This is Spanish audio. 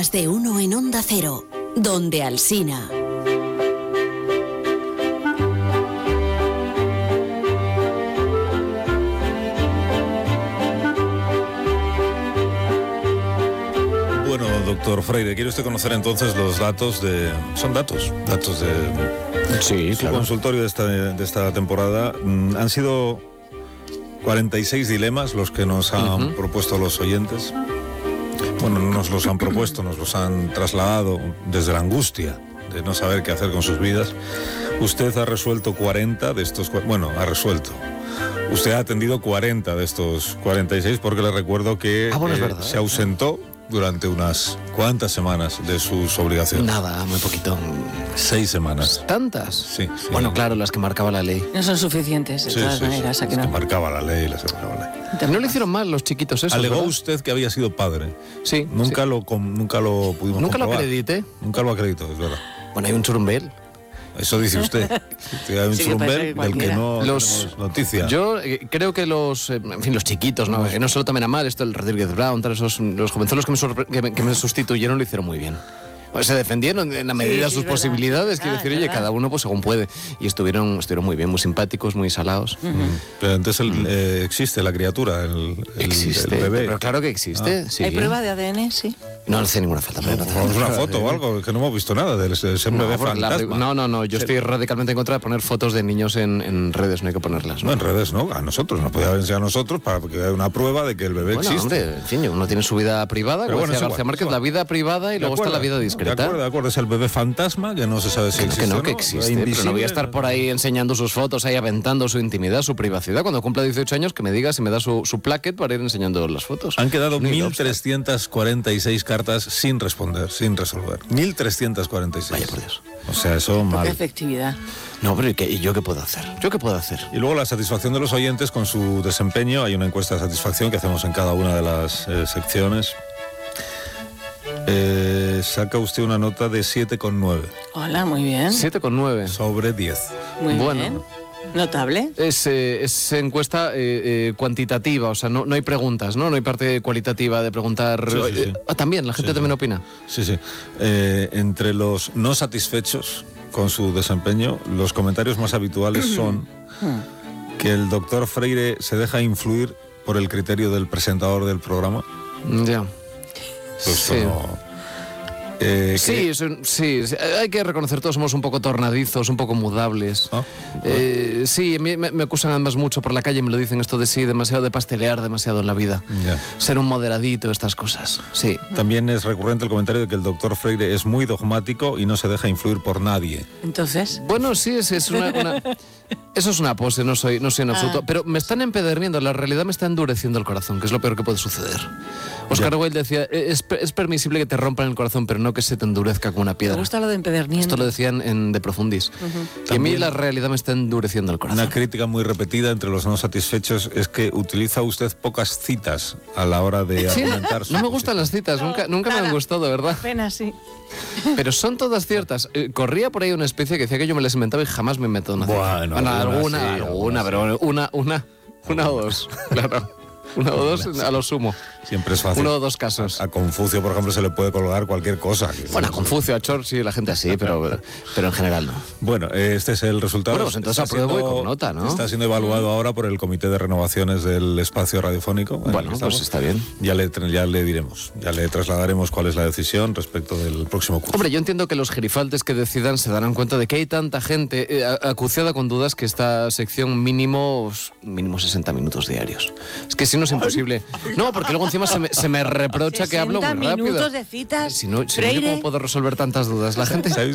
Más de uno en Onda Cero, donde Alsina. Bueno, doctor Freire, ¿quiere usted conocer entonces los datos de... Son datos de... Sí, su claro. consultorio de esta temporada. Han sido 46 dilemas los que nos han propuesto los oyentes. Bueno, no nos los han propuesto, nos los han trasladado desde la angustia de no saber qué hacer con sus vidas. Usted ha resuelto 40 de estos... Bueno, ha resuelto. Usted ha atendido 40 de estos 46 porque le recuerdo que es verdad, se ausentó durante unas cuantas semanas de sus obligaciones. Nada, muy poquito. 6 semanas. ¿Tantas? Sí. Bueno, claro, las que marcaba la ley. No son suficientes, de todas maneras. Sí. ¿A que no? Las que marcaba la ley, las que marcaba la ley. No le hicieron mal los chiquitos esos, Alegó ¿verdad? usted que había sido padre. Sí. Nunca lo pudimos Nunca comprobar. lo acredité. Nunca lo acredito, es verdad. Bueno, hay un churumbel. Eso dice usted. Hay un Sí, que parece churumbel que del que cualquiera. no tenemos noticia. Yo creo que los chiquitos, ¿no? Que no se lo tomen a mal, esto el Rodríguez Brown, los jovenzuelos que me sustituyeron lo hicieron muy bien. Pues se defendieron en la medida de sus posibilidades, quiero decir, oye, cada uno pues según puede. Y estuvieron muy bien, muy simpáticos, muy salados. Pero entonces existe la criatura, Existe, el bebé. pero claro que existe. Sí. ¿Hay prueba de ADN? Sí. No hace ninguna falta. Pero Pongamos una foto o algo, que no hemos visto nada de ese bebé fantasma. No, yo estoy radicalmente en contra de poner fotos de niños en redes, no hay que ponerlas. No, en redes no, a nosotros, nos podía enseñar a nosotros para que haya una prueba de que el bebé existe. Hombre, en fin, uno tiene su vida privada, Pero como bueno, decía es García igual, Márquez, es la igual. vida privada y luego está la vida discreta. De acuerdo, es el bebé fantasma que no se sabe si existe. Que no, o que existe, pero no voy a estar por ahí enseñando sus fotos, ahí aventando su intimidad, su privacidad. Cuando cumpla 18 años, que me diga si me da su plaquet para ir enseñando las fotos. Han quedado Ni 1.346 cartas sin responder, sin resolver. 1.346. Vaya por Dios. O sea, eso mal. Qué efectividad. No, pero ¿y yo qué puedo hacer? ¿Yo qué puedo hacer? Y luego la satisfacción de los oyentes con su desempeño. Hay una encuesta de satisfacción que hacemos en cada una de las secciones. Saca usted una nota de 7,9 Hola, muy bien. 7,9. sobre 10. Muy Bueno. bien. Notable. Es encuesta cuantitativa, o sea, no hay preguntas, ¿no? No hay parte cualitativa de preguntar... Sí. También, la gente también opina. Sí. Entre los no satisfechos con su desempeño, los comentarios más habituales son que el doctor Freire se deja influir por el criterio del presentador del programa. Ya. Pues Sí. sí. Sí, hay que reconocer, todos somos un poco tornadizos, un poco mudables. ¿Ah? Sí, a mí me acusan además mucho por la calle, me lo dicen esto de sí, demasiado de pastelear, demasiado en la vida. Ya. Ser un moderadito, estas cosas, sí. También es recurrente el comentario de que el doctor Freire es muy dogmático y no se deja influir por nadie. Entonces, Bueno, sí, es una... Eso es una pose, no soy en absoluto. Pero me están empederniendo, la realidad me está endureciendo el corazón, que es lo peor que puede suceder. Oscar Wilde decía, es permisible que te rompan el corazón, pero no que se te endurezca como una me piedra. gusta lo de empederniendo. Esto lo decían en De Profundis. Y a mí También la realidad me está endureciendo el corazón. Una crítica muy repetida entre los no satisfechos es que utiliza usted pocas citas a la hora de Sí, argumentar su no me gustan las citas, nunca me han gustado, ¿verdad? Apenas sí. Pero son todas ciertas. Corría por ahí una especie que decía que yo me las inventaba y jamás me inventó una cita. Bueno, alguna, pero una o dos, claro. Una o dos a lo sumo. Siempre es fácil. Uno o dos casos. A Confucio, por ejemplo, se le puede colgar cualquier cosa. Bueno, a Confucio, a Churchill, la gente así, pero en general no. Bueno, este es el resultado. Bueno, pues entonces Está apruebo y siendo- con nota, ¿no? Está siendo evaluado ahora por el Comité de Renovaciones del Espacio Radiofónico. en el Bueno, que estamos. pues está bien. Ya le diremos, ya le trasladaremos cuál es la decisión respecto del próximo curso. Hombre, yo entiendo que los gerifaltes que decidan se darán cuenta de que hay tanta gente acuciada con dudas que esta sección mínimo 60 minutos diarios. Es que si no es imposible. No, porque luego encima se me reprocha que hablo muy 60 rápido. minutos de citas. Si no, ¿yo Freire. cómo puedo resolver tantas dudas? La gente...